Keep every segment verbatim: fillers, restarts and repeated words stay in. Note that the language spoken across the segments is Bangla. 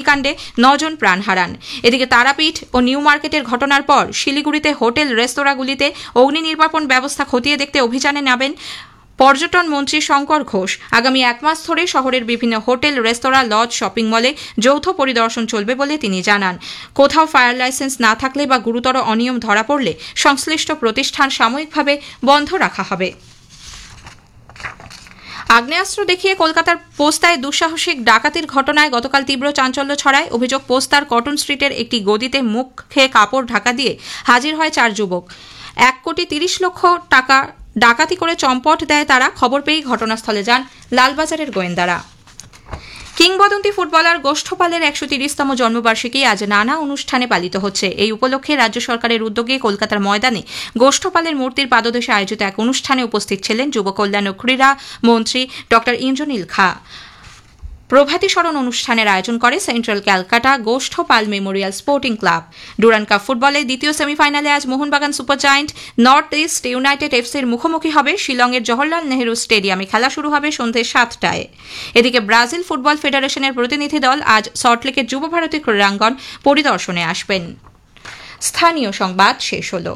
অগ্নিকাণ্ডে নজন প্রাণ হারান। এদিকে তারাপীঠ ও নিউ মার্কেটের ঘটনার পর শিলিগুড়িতে হোটেল রেস্তোরাঁগুলিতে অগ্নি নির্বাপন ব্যবস্থা খতিয়ে দেখতে অভিযানে নামেন পর্যটন মন্ত্রী শঙ্কর ঘোষ। আগামী এক মাস ধরে শহরের বিভিন্ন হোটেল, রেস্তোরাঁ, লজ, শপিং মলে যৌথ পরিদর্শন চলবে বলে তিনি জানান। কোথাও ফায়ার লাইসেন্স না থাকলে বা গুরুতর অনিয়ম ধরা পড়লে সংশ্লিষ্ট প্রতিষ্ঠান সাময়িকভাবে বন্ধ রাখা হবে। আগ্নেয়াস্ত্র দেখিয়ে কলকাতার পোস্তায় দুঃসাহসিক ডাকাতির ঘটনায় গতকাল তীব্র চাঞ্চল্য ছড়ায়। অভিযোগ, পোস্তার কটন স্ট্রিটের একটি গদিতে মুখে কাপড় ঢাকা দিয়ে হাজির হয় চার যুবক। এক কোটি তিরিশ লক্ষ টাকা ডাকাতি করে চম্পট দেয় তারা। খবর পেয়েই ঘটনাস্থলে যান লালবাজারের গোয়েন্দারা। কিংবদন্তি ফুটবলার গোষ্ঠপালের একশো তিরিশতম জন্মবার্ষিকী আজ নানা অনুষ্ঠানে পালিত হচ্ছে। এই উপলক্ষে রাজ্য সরকারের উদ্যোগে কলকাতার ময়দানে গোষ্ঠপালের মূর্তির পাদদেশে আয়োজিত এক অনুষ্ঠানে উপস্থিত ছিলেন যুব কল্যাণ ও ক্রীড়া মন্ত্রী ড ইন্দ্রনীল খা। প্রভাতী স্মরণ অনুষ্ঠানের আয়োজন করে central Calcutta Gosthapal Memorial sporting club. Durand cup ফুটবলে দ্বিতীয় সেমিফাইনালে আজ Mohun Bagan super giant north east United এফসির মুখোমুখি হবে। শিলংয়ের জওহরলাল নেহরু স্টেডিয়ামে খেলা শুরু হবে সন্ধ্যে সাতটায়। এদিকে ব্রাজিল ফুটবল ফেডারেশনের প্রতিনিধি দল আজ সল্টলেকের যুবভারতী ক্রীড়াঙ্গন পরিদর্শনে আসবেন। স্থানীয় সংবাদ শেষ হল।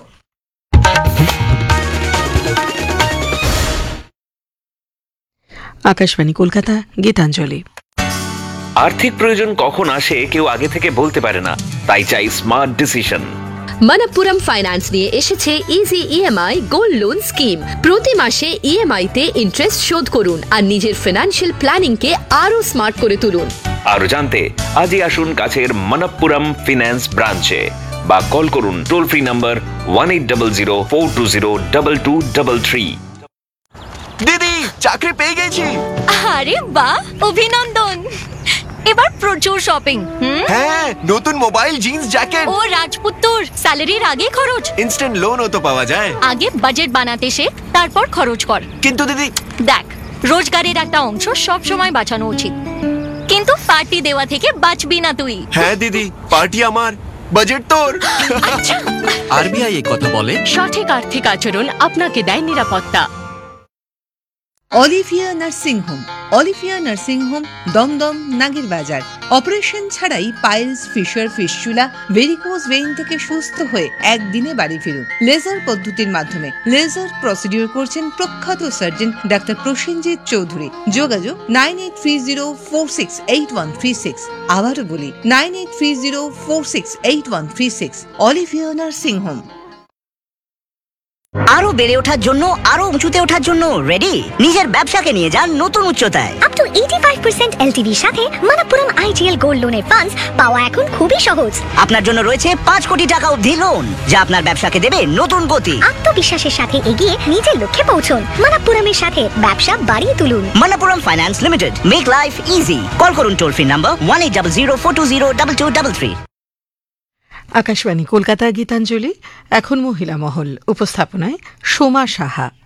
আকাশবাণী কলকাতা, গীতাঞ্জলি। আর্থিক প্রয়োজন কখন আসে কেউ আগে থেকে বলতে পারে না, তাই চাই স্মার্ট ডিসিশন। মনপ্পুরম ফাইন্যান্স নিয়ে এসেছে easy EMI gold loan scheme. প্রতি মাসে ইএমআই তে ইন্টারেস্ট শোধ করুন আর নিজের ফিনান্সিয়াল প্ল্যানিং কে আরো স্মার্ট করে তুলুন। আরো জানতে আজই আসুন কাছের মনপ্পুরম ফিন্যান্স ব্রাঞ্চে বা কল করুন toll free number one eight zero zero four two zero double two double three. দিদি, চাকরি পেয়ে গেছি। আরে বাহ, অভিনন্দন। এবার প্রচুর শপিং। হ্যাঁ, নতুন মোবাইল, জিন্স, জ্যাকেট। ও রাজপুত্তর, স্যালারির আগে খরচ। ইনস্ট্যান্ট লোনও তো পাওয়া যায়। আগে বাজেট বানাতে শেখ, তারপর খরচ কর। কিন্তু দিদি, দেখ, রোজগারের একটা অংশ সব সময় বাঁচানো উচিত, কিন্তু পার্টি দেওয়া থেকে বাঁচবি না তুই। হ্যাঁ দিদি, পার্টি আমার, বাজেট তোর। আরবিআই এই কথা বলে, সঠিক আর্থিক আচরণ আপনাকে দেয় নিরাপত্তা। Olivia nursing home. Olivia nursing home, Dumdum, নাগের বাজার। অপারেশন ছাড়াই piles, fisher, fistula, varicose vein থেকে সুস্থ হয়ে একদিনে বাড়ি ফিরুন লেজার পদ্ধতির মাধ্যমে। লেজার প্রসিডিউর করছেন প্রখ্যাত সার্জন ডাক্তার প্রসেনজিৎ চৌধুরী। যোগাযোগ nine eight three zero four six eight one three six. আবারও বলি nine eight three zero four six eight one three six. Olivia nursing home. আরো বেড়ে ওঠার জন্য, আরো উঁচুতে ওঠার জন্য রেডি? নিজের ব্যবসাকে নিয়ে যান নতুন উচ্চতায়। Up to eighty five percent এলটিভির সাথে মনপ্পুরম আইজিএল গোল্ড লোনের ফান্ডস পাওয়া এখন খুবই সহজ। আপনার জন্য রয়েছে পাঁচ কোটি টাকা অবধি লোন, যা আপনার ব্যবসাকে দেবে নতুন গতি। আত্মবিশ্বাসের সাথে এগিয়ে নিজের লক্ষ্যে পৌঁছুন। মনপ্পুরমের সাথে ব্যবসা বাড়িয়ে তুলুন। Manappuram finance limited, make life easy. Call করুন toll free number one eight zero zero four two zero double two double three. Akashvani Kolkata, Gitanjali. এখন মহিলা মহল, উপস্থাপনায় সোমা সাহা।